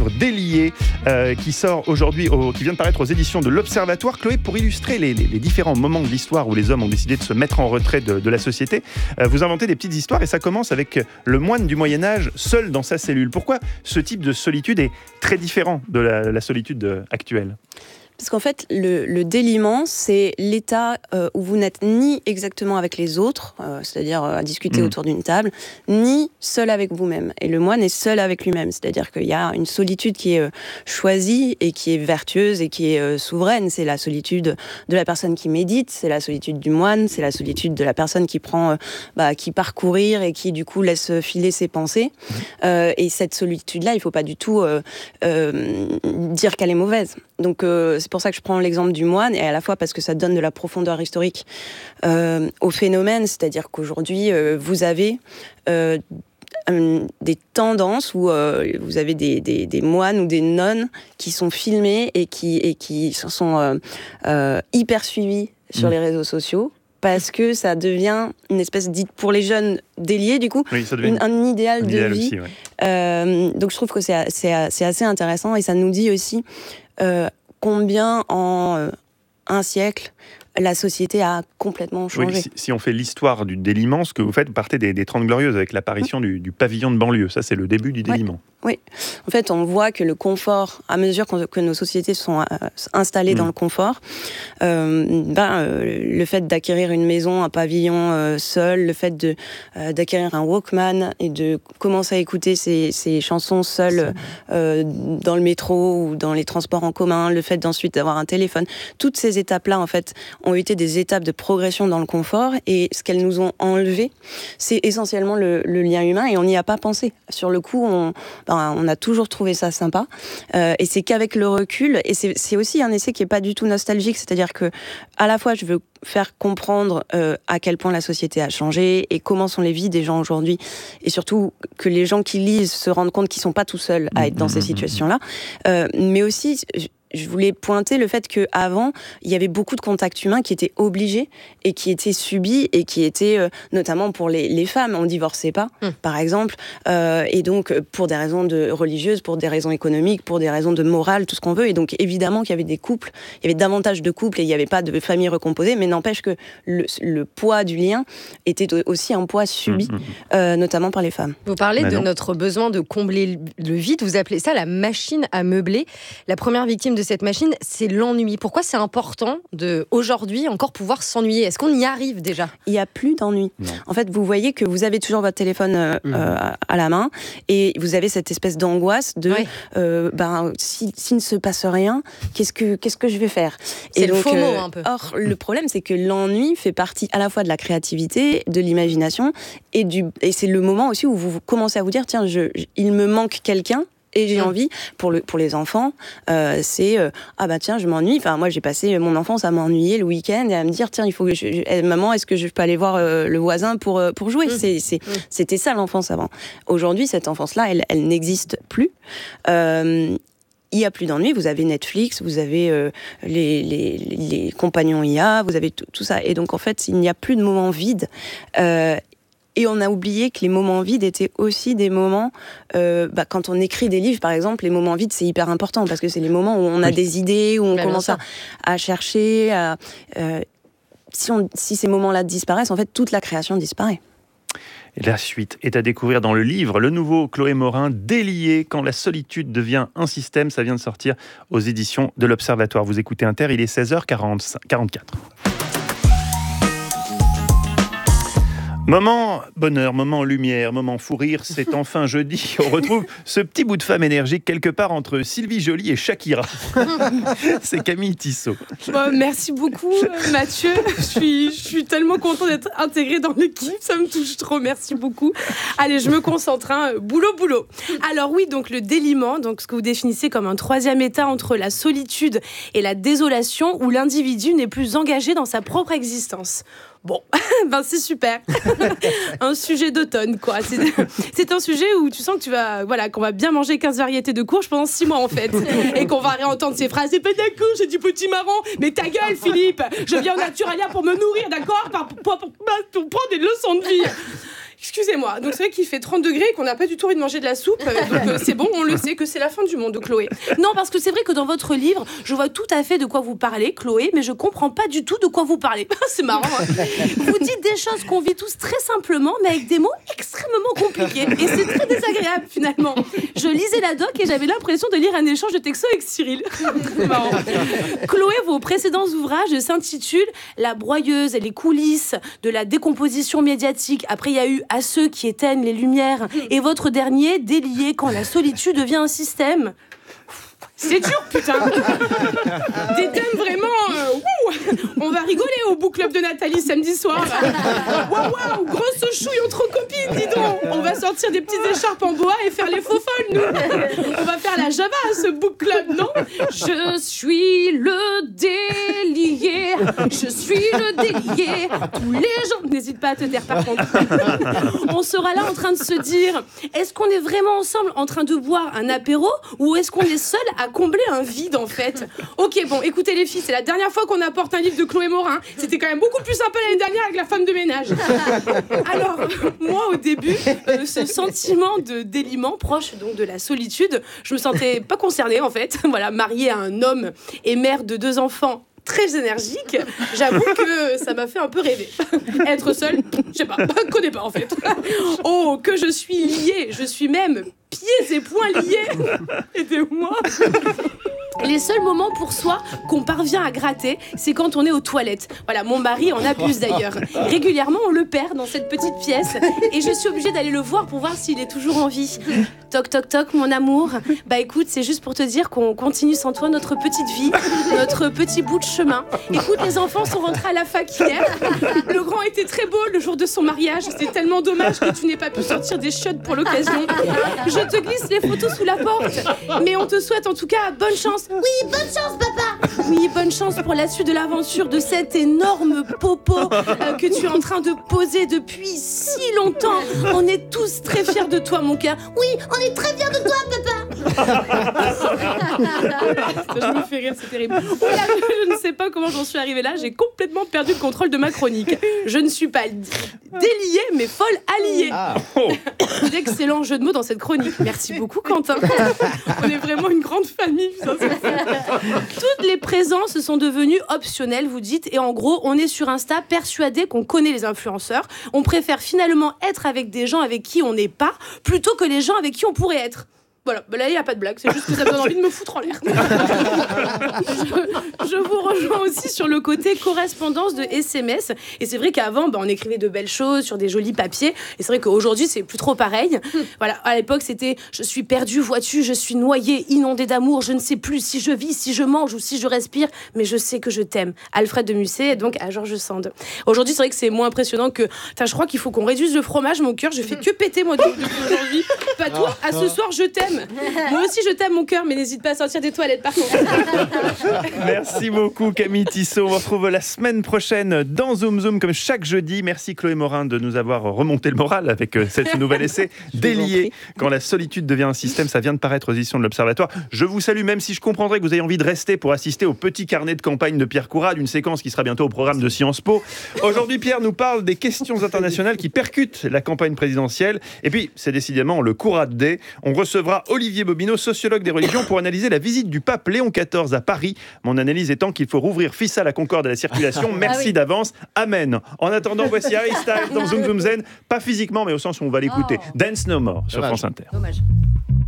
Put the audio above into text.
Délié qui sort aujourd'hui, qui vient de paraître aux éditions de l'Observatoire. Chloé, pour illustrer les différents moments de l'histoire où les hommes ont décidé de se mettre en retrait de la société, vous inventez des petites histoires et ça commence avec le moine du Moyen-Âge seul dans sa cellule. Pourquoi ce type de solitude est très différent de la solitude actuelle ? Parce qu'en fait, le déliement, c'est l'état où vous n'êtes ni exactement avec les autres, c'est-à-dire à discuter autour d'une table, ni seul avec vous-même. Et le moine est seul avec lui-même, c'est-à-dire qu'il y a une solitude qui est choisie et qui est vertueuse et qui est souveraine. C'est la solitude de la personne qui médite, c'est la solitude du moine, c'est la solitude de la personne qui qui part courir et qui du coup laisse filer ses pensées. Et cette solitude-là, il ne faut pas du tout dire qu'elle est mauvaise. Donc c'est pour ça que je prends l'exemple du moine, et à la fois parce que ça donne de la profondeur historique au phénomène, c'est-à-dire qu'aujourd'hui, vous avez des tendances où vous avez des moines ou des nonnes qui sont filmés et qui sont hyper suivis sur les réseaux sociaux, parce que ça devient une espèce, dite pour les jeunes, délié, du coup, un idéal de vie. Aussi, ouais. Donc je trouve que c'est assez intéressant, et ça nous dit aussi combien en un siècle la société a complètement changé. Oui, si on fait l'histoire du déliement, ce que vous faites, vous partez des 30 Glorieuses avec l'apparition du pavillon de banlieue. Ça, c'est le début du déliement. Oui. En fait, on voit que le confort, à mesure que nos sociétés sont installées dans le confort, le fait d'acquérir une maison, un pavillon seul, le fait d'acquérir un Walkman et de commencer à écouter ces chansons seul dans le métro ou dans les transports en commun, le fait d'ensuite d'avoir un téléphone, toutes ces étapes-là, en fait, ont été des étapes de progression dans le confort, et ce qu'elles nous ont enlevé, c'est essentiellement le lien humain, et on n'y a pas pensé. Sur le coup, on a toujours trouvé ça sympa, et c'est qu'avec le recul, et c'est aussi un essai qui est pas du tout nostalgique, c'est-à-dire que à la fois je veux faire comprendre à quel point la société a changé et comment sont les vies des gens aujourd'hui, et surtout que les gens qui lisent se rendent compte qu'ils sont pas tout seuls à être dans ces situations-là, mais aussi je voulais pointer le fait qu'avant, il y avait beaucoup de contacts humains qui étaient obligés et qui étaient subis, et qui étaient, notamment pour les femmes, on ne divorçait pas, par exemple, et donc pour des raisons religieuses, pour des raisons économiques, pour des raisons de morale, tout ce qu'on veut, et donc évidemment qu'il y avait des couples, il y avait davantage de couples et il n'y avait pas de famille recomposée, mais n'empêche que le poids du lien était aussi un poids subi, notamment par les femmes. Vous parlez de notre besoin de combler le vide, vous appelez ça la machine à meubler. La première victime de cette machine, c'est l'ennui. Pourquoi c'est important de, aujourd'hui, encore pouvoir s'ennuyer ? Est-ce qu'on y arrive déjà ? Il n'y a plus d'ennui. Non. En fait, vous voyez que vous avez toujours votre téléphone à la main, et vous avez cette espèce d'angoisse de s'il ne se passe rien, qu'est-ce que je vais faire ? C'est le FOMO un peu. Or, le problème, c'est que l'ennui fait partie à la fois de la créativité, de l'imagination, et c'est le moment aussi où vous commencez à vous dire, tiens, il me manque quelqu'un. Et j'ai envie, pour les enfants, c'est tiens, je m'ennuie. Enfin, moi, j'ai passé mon enfance à m'ennuyer le week-end et à me dire, tiens, il faut que maman, est-ce que je peux aller voir le voisin pour jouer ? C'était ça l'enfance avant. Aujourd'hui, cette enfance-là, elle n'existe plus. Il n'y a plus d'ennui, vous avez Netflix, vous avez les compagnons IA, vous avez tout ça. Et donc, en fait, il n'y a plus de moments vides. Et on a oublié que les moments vides étaient aussi des moments, quand on écrit des livres, par exemple, les moments vides, c'est hyper important, parce que c'est les moments où on a des idées, où on commence à chercher. Si ces moments-là disparaissent, en fait, toute la création disparaît. Et la suite est à découvrir dans le livre, le nouveau Chloé Morin, Délié, quand la solitude devient un système. Ça vient de sortir aux éditions de l'Observatoire. Vous écoutez Inter, il est 16h44. Moment bonheur, moment lumière, moment fou rire, c'est enfin jeudi. On retrouve ce petit bout de femme énergique quelque part entre Sylvie Joly et Shakira. C'est Camille Tissot. Merci beaucoup Mathieu. Je suis tellement contente d'être intégrée dans l'équipe, ça me touche trop, merci beaucoup. Allez, je me concentre, boulot. Alors oui, donc le déliement, donc ce que vous définissez comme un troisième état entre la solitude et la désolation, où l'individu n'est plus engagé dans sa propre existence. Bon, c'est super. Un sujet d'automne, quoi. C'est un sujet où tu sens que qu'on va bien manger 15 variétés de courges pendant 6 mois, en fait. Et qu'on va réentendre ces phrases. C'est pas d'accord, j'ai du petit marron. Mais ta gueule, Philippe. Je viens au Naturalia pour me nourrir, d'accord ? Pour prendre des leçons de vie. Excusez-moi. Donc c'est vrai qu'il fait 30 degrés et qu'on n'a pas du tout envie de manger de la soupe. Donc c'est bon, on le sait que c'est la fin du monde, Chloé. Non, parce que c'est vrai que dans votre livre, je vois tout à fait de quoi vous parlez, Chloé, mais je comprends pas du tout de quoi vous parlez. C'est marrant. Hein. Vous dites des choses qu'on vit tous très simplement, mais avec des mots extrêmement compliqués. Et c'est très désagréable finalement. Je lisais la doc et j'avais l'impression de lire un échange de textos avec Cyril. C'est marrant. Chloé, vos précédents ouvrages s'intitulent La broyeuse et les coulisses de la décomposition médiatique. Après, il y a eu À ceux qui éteignent les lumières. Et votre dernier, Délié quand la solitude devient un système. C'est dur, putain. Des thèmes vraiment... On va rigoler au book club de Nathalie samedi soir. Waouh, grosse chouille entre copines, dis donc. On va sortir des petites écharpes en bois et faire les faux folles, nous. On va faire la Java à ce book club, non? Je suis le délié. Je suis le délié. Tous les gens... N'hésite pas à te taire, par contre. On sera là en train de se dire, est-ce qu'on est vraiment ensemble en train de boire un apéro ou est-ce qu'on est seul à combler un vide, en fait? Ok, bon, écoutez les filles, c'est la dernière fois qu'on apporte un livre de Chloé Morin. C'était quand même beaucoup plus sympa l'année dernière avec La femme de ménage. Alors, moi, au début, ce sentiment de déliement, proche donc de la solitude, je me sentais pas concernée, en fait. Voilà, mariée à un homme et mère de 2 enfants très énergique, j'avoue que ça m'a fait un peu rêver. Être seule, je sais pas, je connais pas en fait. Oh, que je suis liée, je suis même pieds et poings liés. Aidez-moi. Les seuls moments pour soi qu'on parvient à gratter, c'est quand on est aux toilettes. Voilà, mon mari en abuse d'ailleurs. Régulièrement, on le perd dans cette petite pièce et je suis obligée d'aller le voir pour voir s'il est toujours en vie. Toc, toc, toc, mon amour. Bah écoute, c'est juste pour te dire qu'on continue sans toi notre petite vie, notre petit bout de chemin. Écoute, les enfants sont rentrés à la fac hier. Le grand était très beau le jour de son mariage. C'est tellement dommage que tu n'aies pas pu sortir des chiottes pour l'occasion. Je te glisse les photos sous la porte. Mais on te souhaite en tout cas bonne chance. Oui, bonne chance, papa. Oui, bonne chance pour la suite de l'aventure de cet énorme popo que tu es en train de poser depuis si longtemps. On est tous très fiers de toi, mon cœur. Oui, on est très fiers de toi, papa. Je me fais rire, c'est terrible. Oula, je ne sais pas comment j'en suis arrivée là. J'ai complètement perdu le contrôle de ma chronique. Je ne suis pas déliée, mais folle alliée. D'excellents jeux de mots dans cette chronique. Merci beaucoup, Quentin. On est vraiment une grande famille. Ça, toutes les présences sont devenues optionnelles, vous dites, et en gros, on est sur Insta persuadé qu'on connaît les influenceurs. On préfère finalement être avec des gens avec qui on n'est pas, plutôt que les gens avec qui on pourrait être. Voilà, bah là il n'y a pas de blague, c'est juste que ça me donne envie de me foutre en l'air. Je vous rejoins aussi sur le côté correspondance de SMS. Et c'est vrai qu'avant, on écrivait de belles choses sur des jolis papiers. Et c'est vrai qu'aujourd'hui, c'est plus trop pareil. Voilà, à l'époque, c'était « Je suis perdue, vois-tu, je suis noyée, inondée d'amour. Je ne sais plus si je vis, si je mange ou si je respire. Mais je sais que je t'aime. » Alfred de Musset, et donc à Georges Sand. Aujourd'hui, c'est vrai que c'est moins impressionnant que... Je crois qu'il faut qu'on réduise le fromage, mon cœur. Je fais que péter, moi, depuis aujourd'hui. Pas toi, à ce soir, je t'aime. Moi aussi je t'aime mon cœur, mais n'hésite pas à sortir des toilettes par contre. Merci beaucoup Camille Tissot. On se retrouve la semaine prochaine dans Zoom Zoom comme chaque jeudi. Merci Chloé Morin de nous avoir remonté le moral avec cette nouvel essai Délié quand la solitude devient un système. Ça vient de paraître aux éditions de l'Observatoire. Je vous salue, même si je comprendrais que vous ayez envie de rester pour assister au petit carnet de campagne de Pierre Courade, une séquence qui sera bientôt au programme de Sciences Po. Aujourd'hui Pierre nous parle des questions internationales qui percutent la campagne présidentielle. Et puis c'est décidément le Courade Day. On recevra Olivier Bobineau, sociologue des religions, pour analyser la visite du pape Léon XIV à Paris. Mon analyse étant qu'il faut rouvrir Fissa, la Concorde à la circulation. Merci d'avance. Amen. En attendant, voici Harry Styles dans Zoom Zoom Zen. Pas physiquement, mais au sens où on va l'écouter. Dance No More sur France Inter. Dommage.